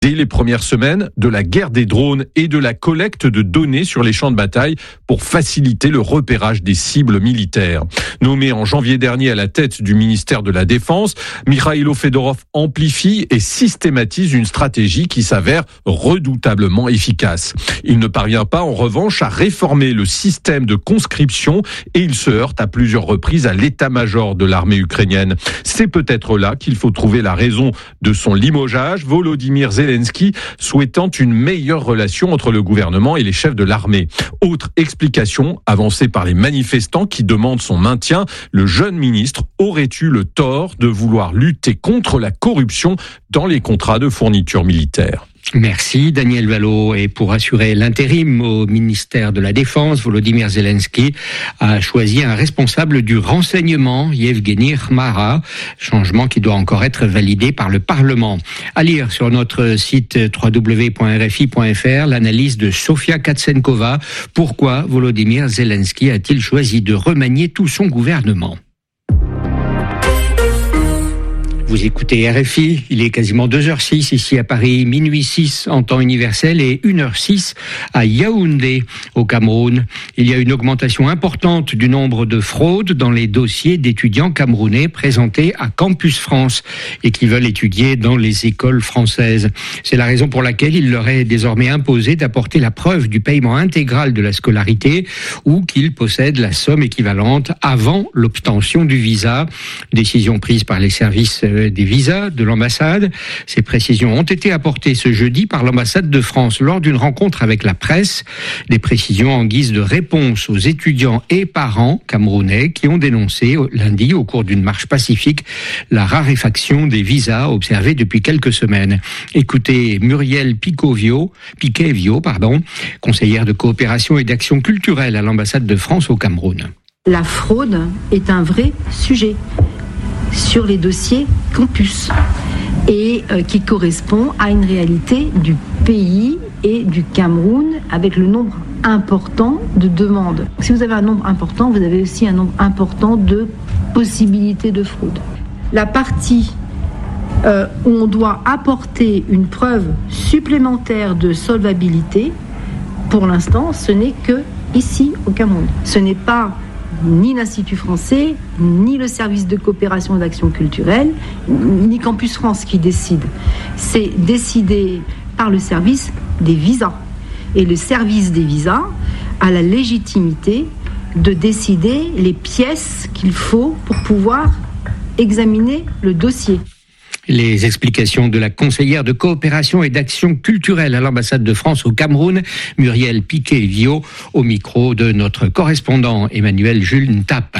Dès les premières semaines de la guerre des drones et de la collecte de données sur les champs de bataille pour faciliter le repérage des cibles militaires. Nommé en janvier dernier à la tête du ministère de la Défense, Mikhailo Fedorov amplifie et systématise une stratégie qui s'avère redoutablement efficace. Il ne parvient pas en revanche à réformer le système de conscription et il se heurte à plusieurs reprises à l'état-major de l'armée ukrainienne. C'est peut-être là qu'il faut trouver la raison de son limogeage. Volodymyr Zelensky souhaitant une meilleure relation entre le gouvernement et les chefs de l'armée. Autre explication avancée par les manifestants qui demandent son maintien, le jeune ministre aurait eu le tort de vouloir lutter contre la corruption dans les contrats de fourniture militaire. Merci Daniel Vallot. Et pour assurer l'intérim au ministère de la Défense, Volodymyr Zelensky a choisi un responsable du renseignement, Yevgeny Khmara, changement qui doit encore être validé par le Parlement. À lire sur notre site www.rfi.fr l'analyse de Sofia Katsenkova. Pourquoi Volodymyr Zelensky a-t-il choisi de remanier tout son gouvernement ? Vous écoutez RFI, il est quasiment 2h06 ici à Paris, minuit 6 en temps universel et 1h06 à Yaoundé, au Cameroun. Il y a une augmentation importante du nombre de fraudes dans les dossiers d'étudiants camerounais présentés à Campus France et qui veulent étudier dans les écoles françaises. C'est la raison pour laquelle il leur est désormais imposé d'apporter la preuve du paiement intégral de la scolarité ou qu'ils possèdent la somme équivalente avant l'obtention du visa. Décision prise par les services des visas de l'ambassade. Ces précisions ont été apportées ce jeudi par l'ambassade de France lors d'une rencontre avec la presse. Des précisions en guise de réponse aux étudiants et parents camerounais qui ont dénoncé lundi au cours d'une marche pacifique la raréfaction des visas observée depuis quelques semaines. Écoutez Muriel Piquet-Vio, conseillère de coopération et d'action culturelle à l'ambassade de France au Cameroun. La fraude est un vrai sujet sur les dossiers campus et qui correspond à une réalité du pays et du Cameroun avec le nombre important de demandes. Si vous avez un nombre important, vous avez aussi un nombre important de possibilités de fraude. La partie où on doit apporter une preuve supplémentaire de solvabilité, pour l'instant, ce n'est que ici au Cameroun. Ce n'est pas ni l'Institut français, ni le service de coopération et d'action culturelle, ni Campus France qui décide. C'est décidé par le service des visas. Et le service des visas a la légitimité de décider les pièces qu'il faut pour pouvoir examiner le dossier. Les explications de la conseillère de coopération et d'action culturelle à l'ambassade de France au Cameroun, Muriel Piquet-Vio, au micro de notre correspondant Emmanuel Jules Ntape.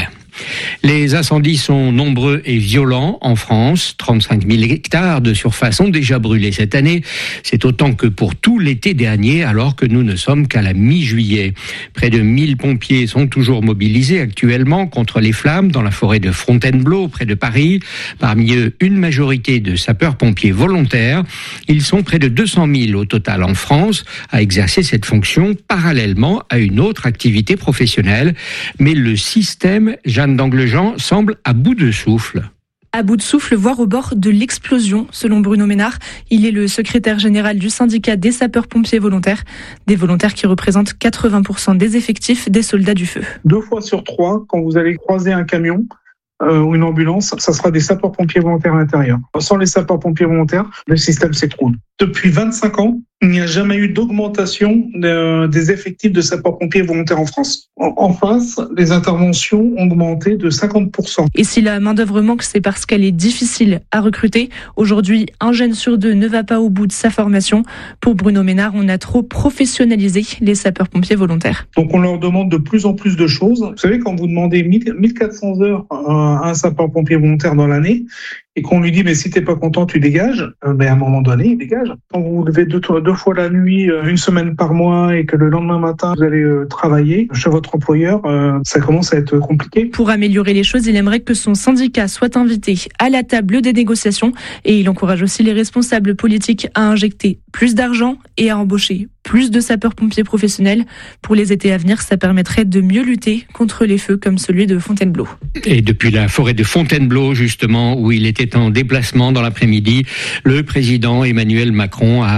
Les incendies sont nombreux et violents en France. 35 000 hectares de surface ont déjà brûlé cette année. C'est autant que pour tout l'été dernier, alors que nous ne sommes qu'à la mi-juillet. Près de 1000 pompiers sont toujours mobilisés actuellement contre les flammes dans la forêt de Fontainebleau, près de Paris. Parmi eux, une majorité de sapeurs-pompiers volontaires. Ils sont près de 200 000 au total en France à exercer cette fonction parallèlement à une autre activité professionnelle. Mais le système Jeanne d'Anglejean semble à bout de souffle. À bout de souffle, voire au bord de l'explosion, selon Bruno Ménard. Il est le secrétaire général du syndicat des sapeurs-pompiers volontaires. Des volontaires qui représentent 80% des effectifs des soldats du feu. 2 fois sur 3, quand vous allez croiser un camion ou une ambulance, ça sera des sapeurs-pompiers volontaires à l'intérieur. Sans les sapeurs-pompiers volontaires, le système s'écroule. Depuis 25 ans, il n'y a jamais eu d'augmentation des effectifs de sapeurs-pompiers volontaires en France. En face, les interventions ont augmenté de 50%. Et si la main-d'œuvre manque, c'est parce qu'elle est difficile à recruter. Aujourd'hui, 1 jeune sur 2 ne va pas au bout de sa formation. Pour Bruno Ménard, on a trop professionnalisé les sapeurs-pompiers volontaires. Donc on leur demande de plus en plus de choses. Vous savez, quand vous demandez 1400 heures à un sapeur-pompier volontaire dans l'année, et qu'on lui dit mais si t'es pas content tu dégages, mais à un moment donné il dégage. Quand vous vous levez 2 fois la nuit, 1 semaine par mois et que le lendemain matin vous allez travailler chez votre employeur, ça commence à être compliqué. Pour améliorer les choses, il aimerait que son syndicat soit invité à la table des négociations et il encourage aussi les responsables politiques à injecter plus d'argent et à embaucher plus de sapeurs-pompiers professionnels. Pour les étés à venir, ça permettrait de mieux lutter contre les feux comme celui de Fontainebleau. Et depuis la forêt de Fontainebleau, justement, où il était en déplacement dans l'après-midi, le président Emmanuel Macron a